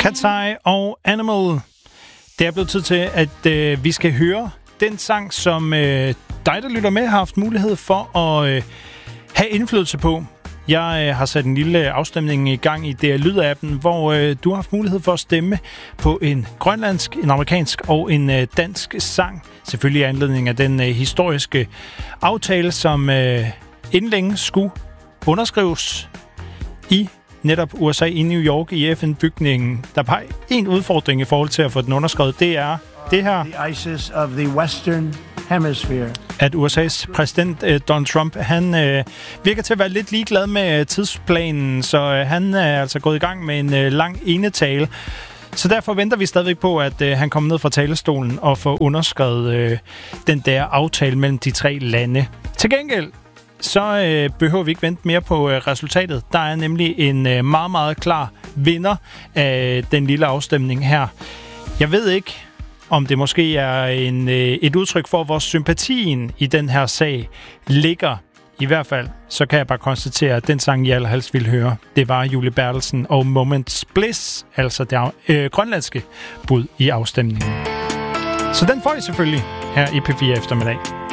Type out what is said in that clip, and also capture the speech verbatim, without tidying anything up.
Cat's Eye og Animal. Det er blevet tid til, at øh, vi skal høre den sang, som øh, dig, der lytter med, har haft mulighed for at øh, have indflydelse på. Jeg øh, har sat en lille afstemning i gang i D R Lyd-appen, hvor øh, du har haft mulighed for at stemme på en grønlandsk, en amerikansk og en øh, dansk sang. Selvfølgelig i anledning af den øh, historiske aftale, som øh, inden længe skulle underskrives i netop U S A i New York i F N-bygningen. Der er bare en udfordring i forhold til at få den underskrevet. Det er det her. The ISIS of the Western Hemisphere. At U S A's præsident øh, Donald Trump, han øh, virker til at være lidt ligeglad med øh, tidsplanen, så øh, han er altså gået i gang med en øh, lang enetale. Så derfor venter vi stadigvæk på, at øh, han kommer ned fra talerstolen og får underskrevet øh, den der aftale mellem de tre lande. Til gengæld så øh, behøver vi ikke vente mere på øh, resultatet. Der er nemlig en øh, meget, meget klar vinder af den lille afstemning her. Jeg ved ikke, om det måske er en, øh, et udtryk for, hvor sympatien i den her sag ligger. I hvert fald, så kan jeg bare konstatere, at den sang, jeg allerhelst ville høre, det var Julie Bertelsen og Moments Bliss, altså det øh, grønlandske bud i afstemningen. Så den får I selvfølgelig her i P fire eftermiddag.